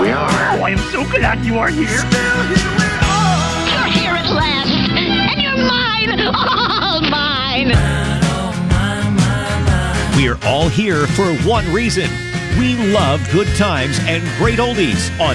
Oh, I am so glad you are here. Still here we are. You're here at last, and you're mine, all mine. We're all here for one reason. We love good times and great oldies on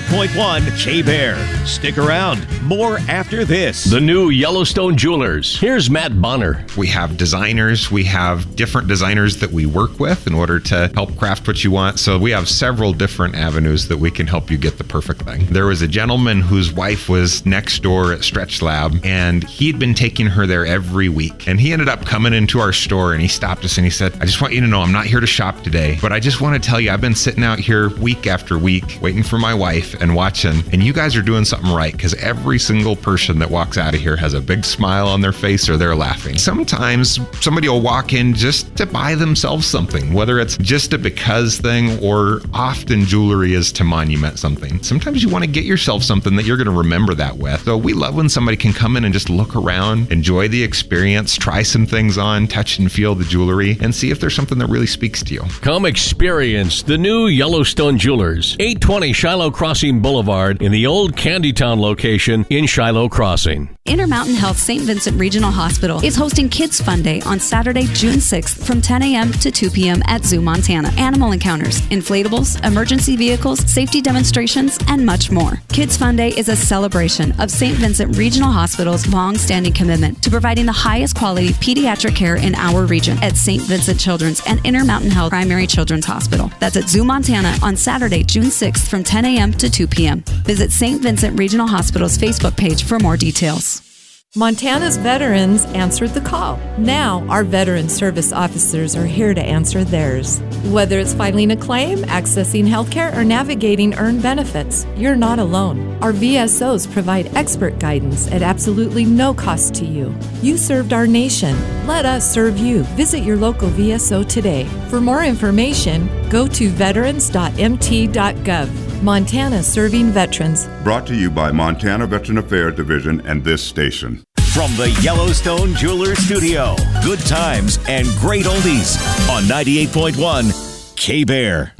98.1 K-Bear. Stick around. More after this. The new Yellowstone Jewelers. Here's Matt Bonner. We have designers. We have different designers that we work with in order to help craft what you want. So we have several different avenues that we can help you get the perfect thing. There was a gentleman whose wife was next door at Stretch Lab, and he'd been taking her there every week. And he ended up coming into our store, and he stopped us and he said, I just want you to know I'm not here to shop today, but I just want to tell you I've been sitting out here week after week waiting for my wife and watching, and you guys are doing something right, because every single person that walks out of here has a big smile on their face or they're laughing. Sometimes somebody will walk in just to buy themselves something, whether it's just a because thing or often jewelry is to monument something. Sometimes you want to get yourself something that you're going to remember that with. So we love when somebody can come in and just look around, enjoy the experience, try some things on, touch and feel the jewelry, and see if there's something that really speaks to you. Come experience the new Yellowstone Jewelers, 820 Shiloh Crossing Boulevard in the old Candytown location in Shiloh Crossing. Intermountain Health St. Vincent Regional Hospital is hosting Kids Fun Day on Saturday, June 6th from 10 a.m. to 2 p.m. at Zoo, Montana. Animal encounters, inflatables, emergency vehicles, safety demonstrations, and much more. Kids Fun Day is a celebration of St. Vincent Regional Hospital's long-standing commitment to providing the highest quality pediatric care in our region at St. Vincent Children's and Intermountain Health Primary Children's Hospital. That's at Zoo, Montana on Saturday, June 6th from 10 a.m. to 2 p.m. Visit St. Vincent Regional Hospital's Facebook page for more details. Montana's veterans answered the call. Now, our veteran service officers are here to answer theirs. Whether it's filing a claim, accessing healthcare, or navigating earned benefits, you're not alone. Our VSOs provide expert guidance at absolutely no cost to you. You served our nation. Let us serve you. Visit your local VSO today. For more information, go to veterans.mt.gov. Montana Serving Veterans. Brought to you by Montana Veteran Affairs Division and this station. From the Yellowstone Jewelers Studio, good times and great oldies on 98.1 K-Bear.